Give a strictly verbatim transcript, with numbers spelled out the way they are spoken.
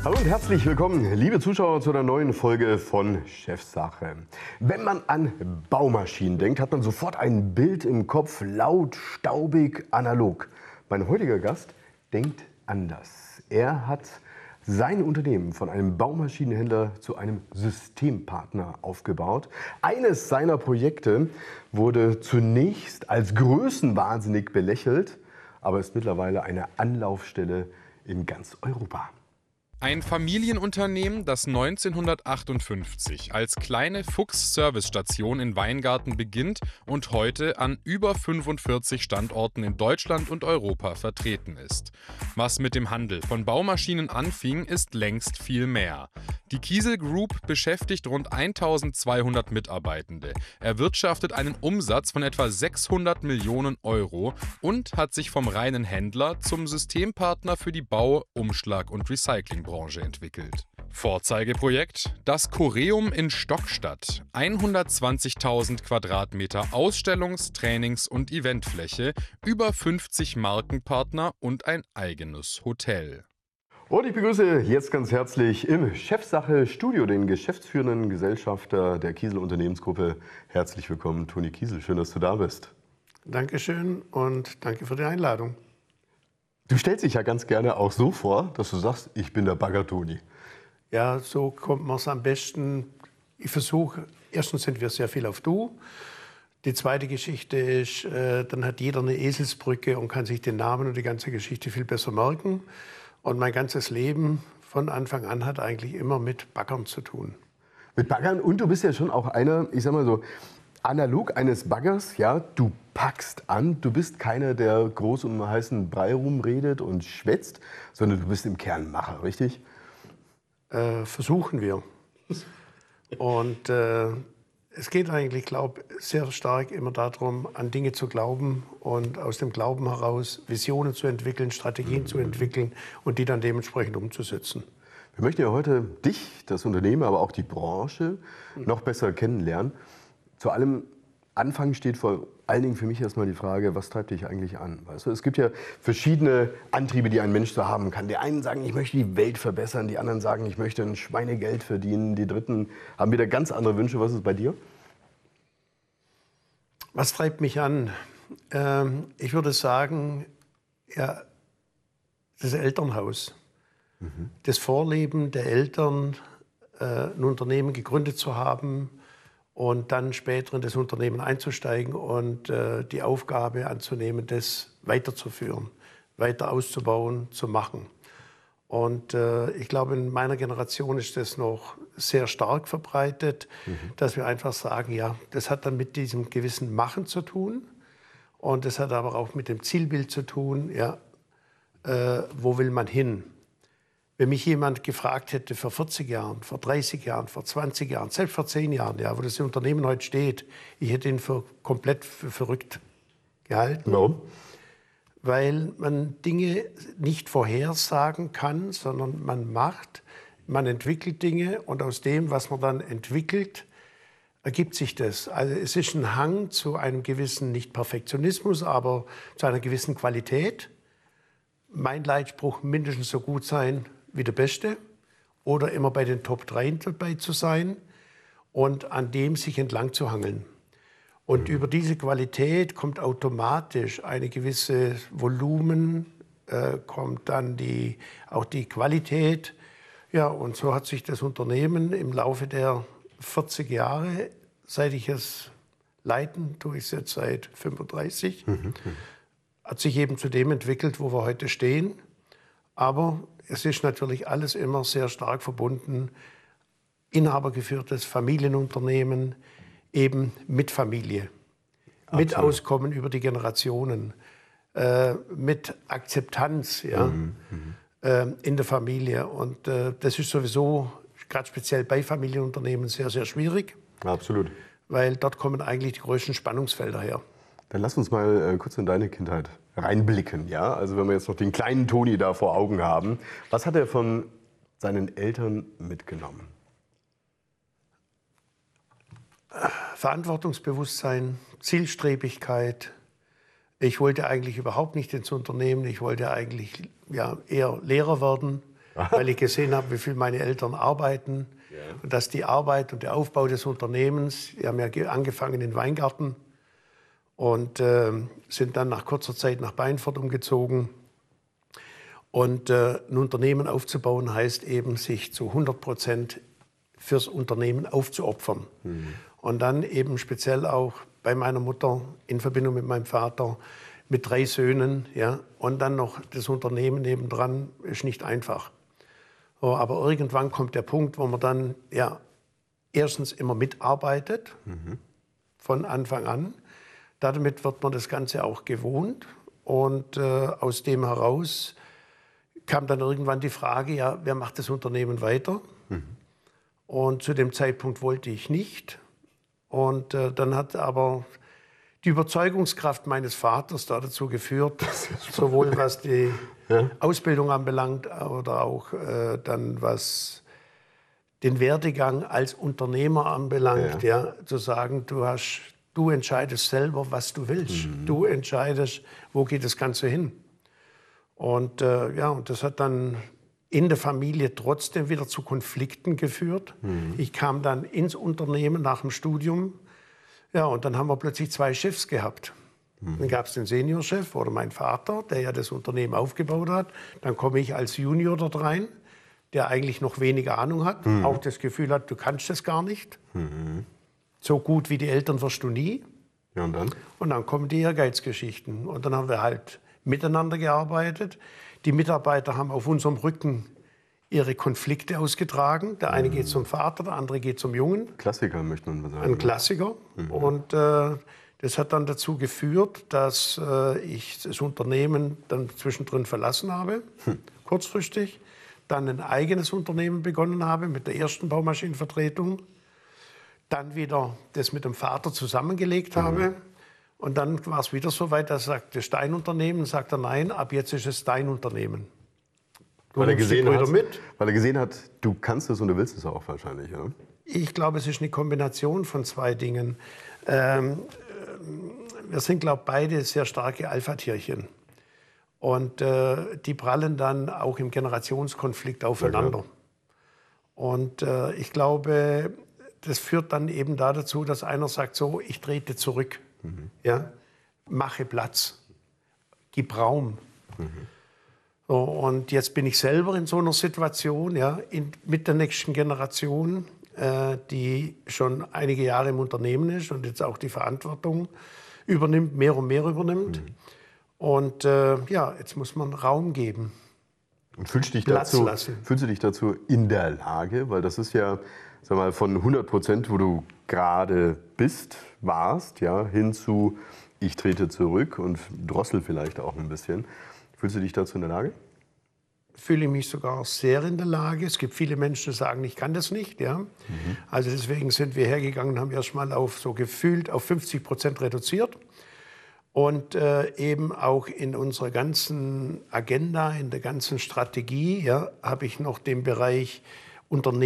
Hallo und herzlich willkommen, liebe Zuschauer, zu einer neuen Folge von Chefsache. Wenn man an Baumaschinen denkt, hat man sofort ein Bild im Kopf, laut, staubig, analog. Mein heutiger Gast denkt anders. Er hat sein Unternehmen von einem Baumaschinenhändler zu einem Systempartner aufgebaut. Eines seiner Projekte wurde zunächst als größenwahnsinnig belächelt, aber ist mittlerweile eine Anlaufstelle in ganz Europa. Ein Familienunternehmen, das neunzehnhundertachtundfünfzig als kleine Fuchs-Service-Station in Weingarten beginnt und heute an über fünfundvierzig Standorten in Deutschland und Europa vertreten ist. Was mit dem Handel von Baumaschinen anfing, ist längst viel mehr. Die Kiesel Group beschäftigt rund eintausendzweihundert Mitarbeitende, erwirtschaftet einen Umsatz von etwa sechshundert Millionen Euro und hat sich vom reinen Händler zum Systempartner für die Bau-, Umschlag- und Recyclingbranche entwickelt. Vorzeigeprojekt: das Choreum in Stockstadt. hundertzwanzigtausend Quadratmeter Ausstellungs-, Trainings- und Eventfläche, über fünfzig Markenpartner und ein eigenes Hotel. Und ich begrüße jetzt ganz herzlich im Chefsache-Studio den geschäftsführenden Gesellschafter der Kiesel Unternehmensgruppe. Herzlich willkommen, Toni Kiesel. Schön, dass du da bist. Dankeschön und danke für die Einladung. Du stellst dich ja ganz gerne auch so vor, dass du sagst, ich bin der Bagger Toni. Ja, so kommt man es am besten. Ich versuche, erstens sind wir sehr viel auf Du. Die zweite Geschichte ist, äh, dann hat jeder eine Eselsbrücke und kann sich den Namen und die ganze Geschichte viel besser merken. Und mein ganzes Leben von Anfang an hat eigentlich immer mit Baggern zu tun. Mit Baggern, und du bist ja schon auch einer, ich sag mal so, analog eines Baggers, ja, du packst an, du bist keiner, der groß um heißen Brei rumredet und schwätzt, sondern du bist im Kern Macher, richtig? Äh, versuchen wir. Und äh, es geht eigentlich, glaube ich, sehr stark immer darum, an Dinge zu glauben und aus dem Glauben heraus Visionen zu entwickeln, Strategien zu entwickeln und die dann dementsprechend umzusetzen. Wir möchten ja heute dich, das Unternehmen, aber auch die Branche noch besser kennenlernen. Zu allem Anfang steht vor allen Dingen für mich erstmal die Frage, was treibt dich eigentlich an? Weißt du, es gibt ja verschiedene Antriebe, die ein Mensch so haben kann. Die einen sagen, ich möchte die Welt verbessern, die anderen sagen, ich möchte ein Schweinegeld verdienen, die Dritten haben wieder ganz andere Wünsche. Was ist bei dir? Was treibt mich an? Ähm, ich würde sagen, ja, das Elternhaus. Mhm. Das Vorleben der Eltern, äh, ein Unternehmen gegründet zu haben, und dann später in das Unternehmen einzusteigen und äh, die Aufgabe anzunehmen, das weiterzuführen, weiter auszubauen, zu machen. Und äh, ich glaube, in meiner Generation ist das noch sehr stark verbreitet, mhm. dass wir einfach sagen, ja, das hat dann mit diesem gewissen Machen zu tun und das hat aber auch mit dem Zielbild zu tun, ja, äh, wo will man hin? Wenn mich jemand gefragt hätte vor vierzig Jahren, vor dreißig Jahren, vor zwanzig Jahren, selbst vor zehn Jahren, ja, wo das Unternehmen heute steht, ich hätte ihn für komplett für verrückt gehalten. Warum? Weil man Dinge nicht vorhersagen kann, sondern man macht, man entwickelt Dinge und aus dem, was man dann entwickelt, ergibt sich das. Also es ist ein Hang zu einem gewissen, nicht Perfektionismus, aber zu einer gewissen Qualität. Mein Leitspruch: mindestens so gut sein wie der Beste oder immer bei den Top drei dabei zu sein und an dem sich entlang zu hangeln. Und mhm. über diese Qualität kommt automatisch eine gewisse Volumen, äh, kommt dann die, auch die Qualität. Ja, und so hat sich das Unternehmen im Laufe der vierzig Jahre, seit ich es leiten, tue ich es jetzt seit fünfunddreißig, mhm. hat sich eben zu dem entwickelt, wo wir heute stehen. Aber es ist natürlich alles immer sehr stark verbunden. Inhabergeführtes Familienunternehmen, eben mit Familie. Absolut. Mit Auskommen über die Generationen, äh, mit Akzeptanz, ja, mhm. äh, in der Familie. Und äh, das ist sowieso, gerade speziell bei Familienunternehmen, sehr, sehr schwierig. Absolut. Weil dort kommen eigentlich die größten Spannungsfelder her. Dann lass uns mal äh, kurz in deine Kindheit reinblicken. Ja? Also wenn wir jetzt noch den kleinen Toni da vor Augen haben. Was hat er von seinen Eltern mitgenommen? Verantwortungsbewusstsein, Zielstrebigkeit. Ich wollte eigentlich überhaupt nicht ins Unternehmen. Ich wollte eigentlich ja, eher Lehrer werden. weil ich gesehen habe, wie viel meine Eltern arbeiten. Ja. Und dass die Arbeit und der Aufbau des Unternehmens, die haben ja angefangen in Weingarten und äh, sind dann nach kurzer Zeit nach Beinfort umgezogen. Und äh, ein Unternehmen aufzubauen heißt eben, sich zu hundert Prozent fürs Unternehmen aufzuopfern. Mhm. Und dann eben speziell auch bei meiner Mutter in Verbindung mit meinem Vater, mit drei Söhnen, ja, und dann noch das Unternehmen nebendran, ist nicht einfach. So, aber irgendwann kommt der Punkt, wo man dann ja erstens immer mitarbeitet, mhm. von Anfang an. Damit wird man das Ganze auch gewohnt. Und äh, aus dem heraus kam dann irgendwann die Frage, ja, wer macht das Unternehmen weiter? Mhm. Und zu dem Zeitpunkt wollte ich nicht. Und äh, dann hat aber die Überzeugungskraft meines Vaters da dazu geführt, sowohl was die ja. Ausbildung anbelangt oder auch äh, dann was den Werdegang als Unternehmer anbelangt, ja. Ja, zu sagen, du, hast, du entscheidest selber, was du willst. Mhm. Du entscheidest, wo geht das Ganze hin. Und äh, ja, und das hat dann in der Familie trotzdem wieder zu Konflikten geführt. Mhm. Ich kam dann ins Unternehmen nach dem Studium. Ja, und dann haben wir plötzlich zwei Chefs gehabt. Mhm. Dann gab es den Seniorchef oder mein Vater, der ja das Unternehmen aufgebaut hat. Dann komme ich als Junior dort rein, der eigentlich noch weniger Ahnung hat, mhm. auch das Gefühl hat, du kannst das gar nicht. Mhm. So gut wie die Eltern wirst du nie. Ja, und dann? Und dann kommen die Ehrgeizgeschichten. Und dann haben wir halt miteinander gearbeitet. Die Mitarbeiter haben auf unserem Rücken ihre Konflikte ausgetragen. Der eine mhm. geht zum Vater, der andere geht zum Jungen. Klassiker, möchte man sagen. Ein Klassiker. Mhm. Und äh, das hat dann dazu geführt, dass äh, ich das Unternehmen dann zwischendrin verlassen habe, hm. kurzfristig. Dann ein eigenes Unternehmen begonnen habe mit der ersten Baumaschinenvertretung. Dann wieder das mit dem Vater zusammengelegt mhm. habe. Und dann war es wieder so weit, dass er sagte, Steinunternehmen, sagt er, nein, ab jetzt ist es dein Unternehmen. Du weil, er gesehen hat, mit. weil er gesehen hat, du kannst es und du willst es auch wahrscheinlich, ja? Ich glaube, es ist eine Kombination von zwei Dingen. Ähm, wir sind, glaube ich, beide sehr starke Alpha-Tierchen. Und äh, die prallen dann auch im Generationskonflikt aufeinander. Ja, und äh, ich glaube, das führt dann eben da dazu, dass einer sagt, so, ich trete zurück. Mhm. Ja? Mache Platz, gib Raum. Mhm. So, und jetzt bin ich selber in so einer Situation, ja, in, mit der nächsten Generation, äh, die schon einige Jahre im Unternehmen ist und jetzt auch die Verantwortung übernimmt, mehr und mehr übernimmt. Mhm. Und äh, ja, jetzt muss man Raum geben. Und fühlst du dich dazu, fühlst du dich dazu in der Lage? Weil das ist ja, sag mal, von hundert Prozent, wo du gerade bist, warst, ja, hin zu ich trete zurück und drossel vielleicht auch ein bisschen. Fühlst du dich dazu in der Lage? Fühle ich mich sogar sehr in der Lage. Es gibt viele Menschen, die sagen, ich kann das nicht. Ja? Mhm. Also deswegen sind wir hergegangen und haben erst mal auf so gefühlt auf fünfzig Prozent reduziert. Und äh, eben auch in unserer ganzen Agenda, in der ganzen Strategie, ja, habe ich noch den Bereich Unternehmen